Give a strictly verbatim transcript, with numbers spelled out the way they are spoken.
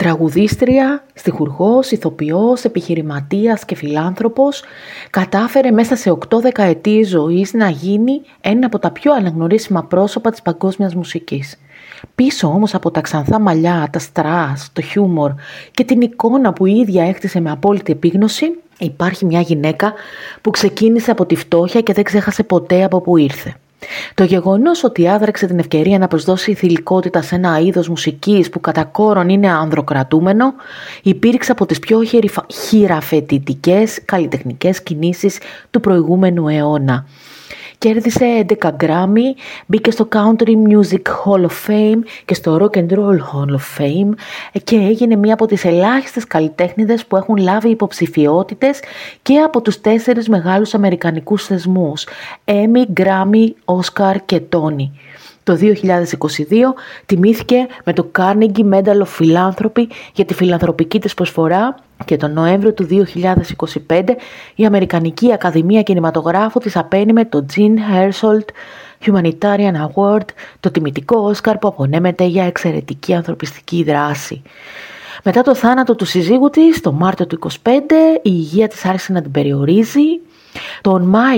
Τραγουδίστρια, στιχουργός, ηθοποιός, επιχειρηματίας και φιλάνθρωπος, κατάφερε μέσα σε οκτώ δεκαετίες ζωής να γίνει ένα από τα πιο αναγνωρίσιμα πρόσωπα της παγκόσμιας μουσικής. Πίσω όμως από τα ξανθά μαλλιά, τα στρας, το χιούμορ και την εικόνα που η ίδια έκτισε με απόλυτη επίγνωση, υπάρχει μια γυναίκα που ξεκίνησε από τη φτώχεια και δεν ξέχασε ποτέ από που ήρθε. Το γεγονός ότι άδραξε την ευκαιρία να προσδώσει θηλυκότητα σε ένα είδος μουσικής που κατά κόρον είναι ανδροκρατούμενο, υπήρξε από τις πιο χειραφετητικές καλλιτεχνικές κινήσεις του προηγούμενου αιώνα. Κέρδισε έντεκα Grammy, μπήκε στο Country Music Hall of Fame και στο Rock and Roll Hall of Fame και έγινε μία από τις ελάχιστες καλλιτέχνηδες που έχουν λάβει υποψηφιότητες και από τους τέσσερις μεγάλους αμερικανικούς θεσμούς, Emmy, Grammy, Oscar και Tony. Το δύο χιλιάδες είκοσι δύο τιμήθηκε με το Carnegie Medal of Philanthropy για τη φιλανθρωπική της προσφορά και τον Νοέμβριο του δύο χιλιάδες είκοσι πέντε η Αμερικανική Ακαδημία Κινηματογράφου της απένιμε το Jean Hersholt Humanitarian Award, το τιμητικό Όσκαρ που απονέμεται για εξαιρετική ανθρωπιστική δράση. Μετά το θάνατο του συζύγου της, το Μάρτιο του είκοσι πέντε, η υγεία της άρχισε να την περιορίζει. Τον Μάιο